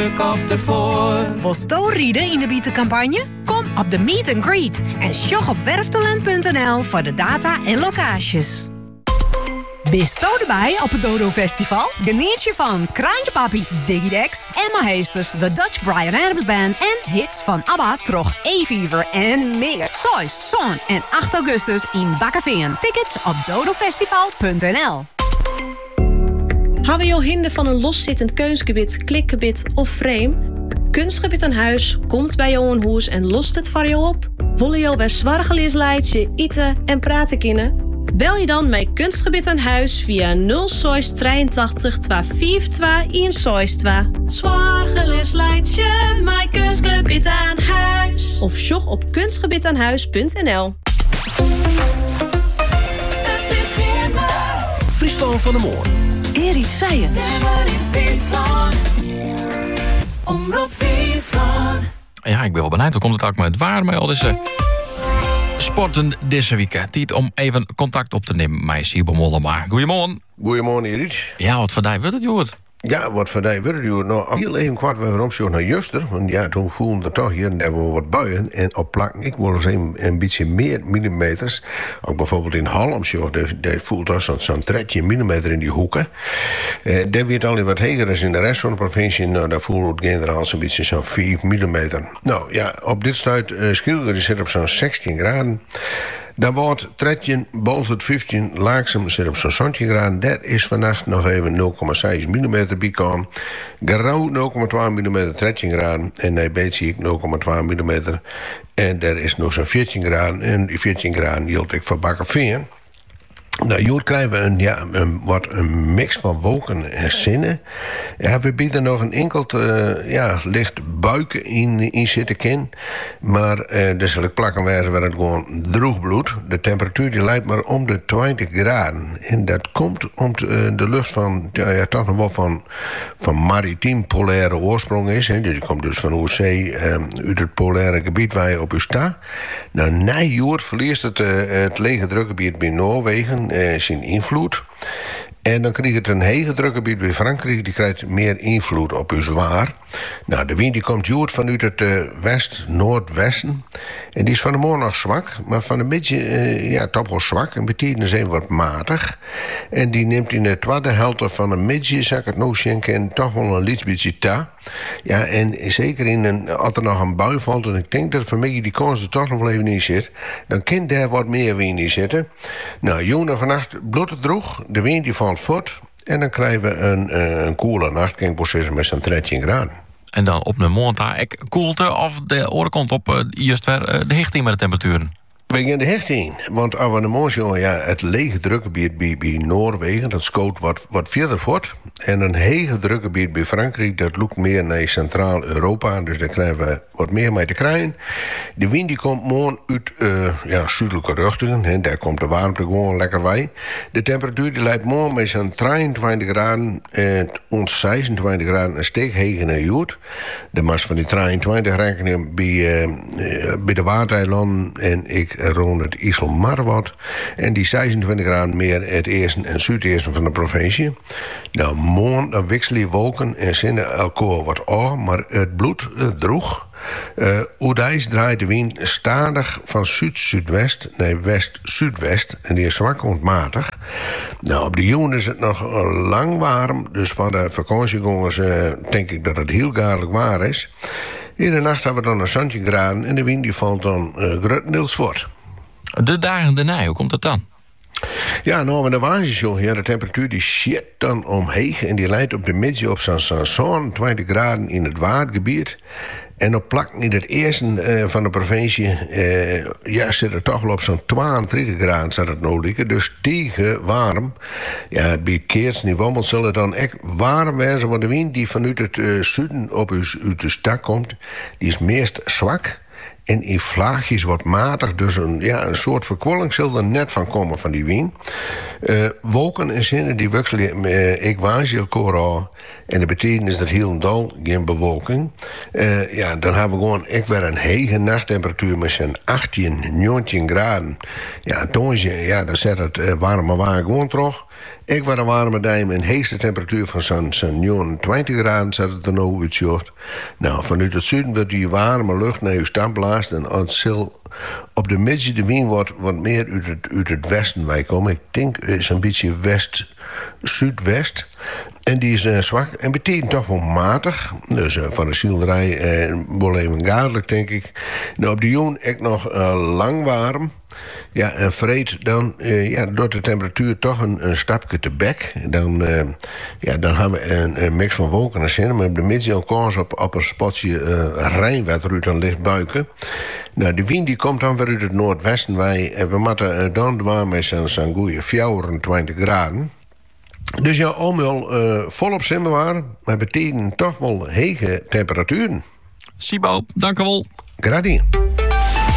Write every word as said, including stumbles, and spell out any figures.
druk op de voor. Wil je rieden in de bietencampagne? Kom op de meet and greet en sjog op werftalent punt n l voor de data en locaties. Bist u erbij op het Dodo Festival? Geniet je van Kraantje Papi, Digidex, Emma Heesters, The Dutch Bryan Adams Band en hits van ABBA, Trog, E-Fever en meer. Sois, Son en acht augustus in Bakkeveen. Tickets op dodofestival punt n l. Hebben je hinder van een loszittend keusgebied, klikgebied of frame? Kunstgebied aan huis komt bij jou een hoes en lost het voor je op. Willen jou bij zwargeleesleidje, eten en praten kunnen? Bel je dan met Kunstgebied aan huis via nul zes drieëntachtig tweehonderdvijfentwintig honderdzevenentwintig. Zwargeleesleidje, mijn kunstgebied aan huis. Of sjog op kunstgebiedaanhuis punt n l. Het is immer Friesland van de Moor. Erik Science. Simmer in Friesland. Omroep Friesland. Ja, ik ben wel benieuwd. Hoe komt het ook met het waar met al deze sporten deze week? Tijd om even contact op te nemen met Sibo Mollema. Goedemorgen. Goedemorgen, Erik. Ja, wat voor die wordt het, Joert? Ja, wat voor die wordt het, Joert. Nou, heel even kwart we omzoeken naar Juster. Want ja, toen voelden we toch hier en daar wel wat buien. En op plakken, ik wil eens een, een beetje meer millimeters. Ook bijvoorbeeld in Halmsjoch, daar voelt als zo'n zo dertien millimeter in die hoeken. Eh, daar wordt al wat heger dan in de rest van de provincie. Nou, daar voelen we het generaal zo'n beetje zo'n vier millimeter. Nou ja, op dit stuit uh, Schilder die zit op zo'n zestien graden. Dan wordt dertien, Bolzert vijftien, Laaksem zit op zo'n zeventien graden. Dat is vannacht nog even nul komma zes millimeter bijkomen. Garou nul komma twee millimeter, dertien graden. En Nijbeet zie ik nul komma twee millimeter. En daar is nog zo'n veertien graden. En die veertien graden hield ik voor Bakkeveen. Nou, hier krijgen we een, ja, een, wat een mix van wolken en zinnen. Ja, we bieden nog een enkel uh, ja, licht buiken in, in zitten kin. Maar uh, er zal ik plakken wijzen waar het gewoon droog bloed. De temperatuur die leidt maar om de twintig graden. En dat komt omdat uh, de lucht van, ja, ja, toch nog wel van, van maritiem polaire oorsprong is. Hè. Dus die komt dus van Oerzee, uh, uit het polaire gebied waar je op u staat. Nou, na joer verliest het, uh, het lege drukgebied bij Noorwegen Uh, zijn invloed. En dan krijgt het een hege drukgebied bij Frankrijk. Die krijgt meer invloed op uw zwaar. Nou, de wind die komt joert vanuit het uh, west-noordwesten. En die is van de morgen nog zwak. Maar van de middag uh, ja, toch wel zwak. En betekent zijn wat matig. En die neemt in de tweede helft van de middag, zou ik het nou schenken, toch wel een licht beetje ta. Ja, en zeker in een, als er nog een bui valt, en ik denk dat voor mij die kans er toch nog wel even in zit, dan kan daar wat meer wind in zitten. Nou, jongen, vannacht bloedt het droog. De wind die valt voort. En dan krijgen we een, uh, een koele nachtproces met zo'n dertien graden. En dan op de morgen ik koelte of de orenkant op uh, juist weer uh, de hichting met de temperaturen. We gaan de hechting, want als we de morgen, ja, het lege drukgebied bij, bij Noorwegen, dat scoot wat, wat verder voort. En een hege drukgebied bij Frankrijk, dat loopt meer naar Centraal-Europa, dus daar krijgen we wat meer mee te krijgen. De wind die komt morgen uit uh, ja, zuidelijke richtingen, en daar komt de warmte gewoon lekker bij. De temperatuur die leidt morgen met zo'n drieëntwintig graden en ons zesentwintig graden een steek heger naar Joet. De mas van die drieëntwintig rekenen bij, uh, uh, bij de Waardeilanden en ik rond het IJsselmarwat. En die zesentwintig graden meer het eerste en zuideerste van de provincie. Nou, morgen dan wisselen die wolken en zinnen elkaar wat aan, maar het bloed uh, droeg. Uh, Oedijs draait de wind stadig van zuid-zuidwest naar west-zuidwest. En die is zwak ontmatig. Nou, op de Joen is het nog lang warm. Dus van de vakantiegangers uh, denk ik dat het heel gaarlijk waar is. In de nacht hebben we dan een zeventien graden en de wind die valt dan uh, grotendeels voort. De dagen daarna, hoe komt dat dan? Ja, nou, in de waarschuwing, ja, de temperatuur die shit dan omheen en die leidt op de middag op zo'n zevenentwintig graden in het waardgebied. En op plakken in het eerste uh, van de provincie, uh, ja, zit het toch wel op zo'n tweeëntwintig graden, zou het nou liggen. Dus tegen warm. Ja, bij het keersniveau, want zal het dan echt warm wezen, want de wind die vanuit het uh, zuiden op uit de stad komt, die is meest zwak. En in vlaagjes wat matig, dus een, ja, een soort verkwolling zal er net van komen van die wind. Uh, wolken en zinnen die wisselen uh, equatieelkoor. En dat betekent is dat heel dal, geen bewolking. Uh, ja, dan hebben we gewoon echt weer een hege nachttemperatuur met zijn achttien, negentien graden. Ja, toen ja, dan zet het uh, warme waar gewoon terug. Ik was een warme dag met een heegste temperatuur van zo'n zo'n negenentwintig graden zat het er nou uitzicht. Nou, vanuit het zuiden wordt die warme lucht naar je stad blaast en als zil op de middag de wind wordt wat meer uit het, uit het westen wij komen. Ik denk is een beetje west, zuidwest. En die is uh, zwak en betekent toch wel matig. Dus uh, van de schilderij uh, wel even gadelijk, denk ik. Nou, op de joen echt nog uh, lang warm. Ja, en vreed dan, uh, ja, door de temperatuur toch een, een stapje te bek. Dan, uh, ja, dan hebben we een, een mix van wolken en zin. Maar op de middag een kans op, op een spotje uh, rijnwater uit een licht buiken. Nou, de wind die komt dan weer uit het noordwesten. Wij, en we moeten uh, dan dwaan met zo'n goede vierentwintig graden. Dus ja, allemaal uh, volop zin waren, maar betekent toch wel hege temperaturen. Sibo, dank u wel. Graag.